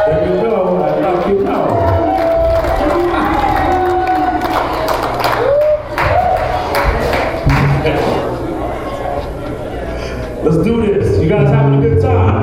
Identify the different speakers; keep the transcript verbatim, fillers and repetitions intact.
Speaker 1: There you go. I thought you know. Let's do this. You guys having a good time?